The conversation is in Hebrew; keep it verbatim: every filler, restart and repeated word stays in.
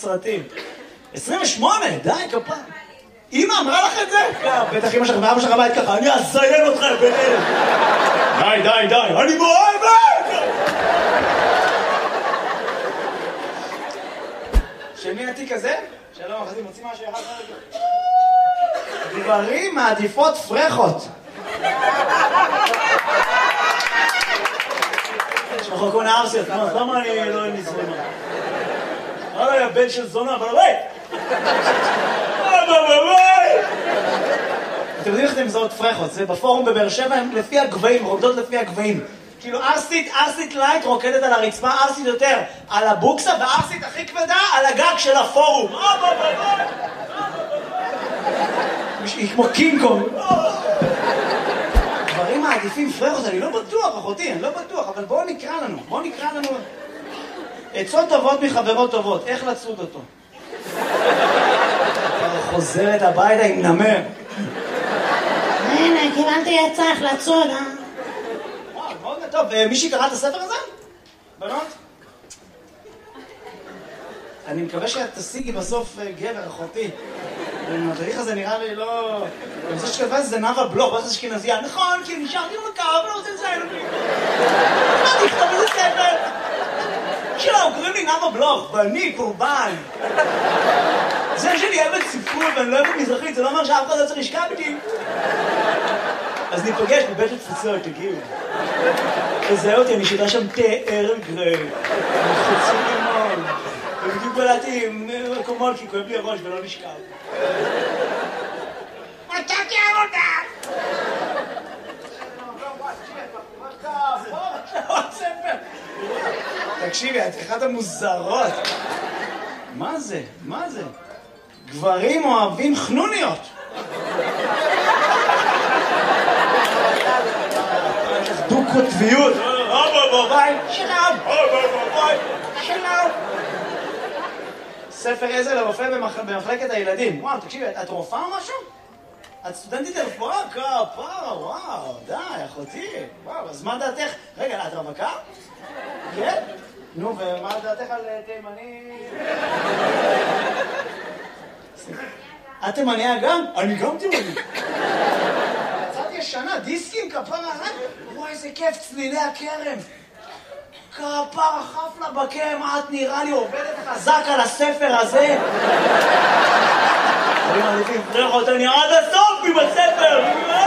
סרטים. עשרים ושמונה, די, כפה. אמא אמרה לך את זה? בטח אמא שלך ואבא שלך בית ככה, אני אזיין אותך ביניהם. די, די, די, אני מאוהבת! של מי התיק הזה? שלום, אחרי מוציא משהו אחד רגע. גברים מעדיפות פרחות. יש לך כל נערסיות, למה אני לא נזרמה? הרי הבן של זונה, אבל בבית! אתם יודעים איך אתם מזהות פרחות? זה בפורום בבאר שבע, הם לפי הגבהים, רוקדות לפי הגבהים. כאילו ארסית, ארסית לייט רוקדת על הרצפה, ארסית יותר על הבוקסה, וארסית הכי כבדה על הגג של הפורום. היא כמו קינג קונג. דברים מעדיפים פרחות, אני לא בטוח, אחותי, אני לא בטוח, אבל בואו נקרא לנו, בואו נקרא לנו. עצות טובות מחברות טובות, איך לצוד אותו? חוזרת הביתה עם נמר. הנה, קיבלתי עצה איך לצוד, אה? וואו, מאוד טוב. מישהי קרא את הספר הזה? בנות? אני מקווה שאת תשיגי בסוף גבר, אחותי. המדריך הזה נראה לי לא... אני רוצה שכתבה זה נאווה בלוך, ואז אשכנזייה. נכון, כי נשארתי במקר, אבל לא רוצה לציין אותי. מה תכתוב איזה ספר? שלום, קוראים לי נאווה בלוך, ואני קורבן. זה שאני אוהבת ספרות ואני לא אוהבת מזרחית, זה לא אומר שאף אחד לא צריך לשכב איתי. אז ניפגש בבית התפוצות, תגיעו. תזהה אותי, אני שיטה שם תאר גרי. חוצי לימון. ובדיוק בלעתי עם קומול, כי כואב לי הראש ולא נשכב. מצאתי עבודה! תקשיבי, את אחת המוזרות. מה זה? מה זה? גברים אוהבים חנוניות. דו-קוטביות. שלום. שלום. ספר עזר לרופא במחלקת הילדים. וואו, תקשיבי, את רופאה או משהו? את סטודנטית לרפואה? כפרה, וואו, די, אחותי. וואו, אז מה דעתך? רגע, את רווקה? כן? נו, ומה דעתך על תימני? את תימניה גם? אני גם תימני. יצאתי ישנה, דיסקים, כפרה, וואי, איזה כיף, צלילי הכרם. כפרה, חפלה בקרם, את נראה לי עובדת חזק על הספר הזה. אני מעדיפים פרחות, אני עד הסוף עם הספר.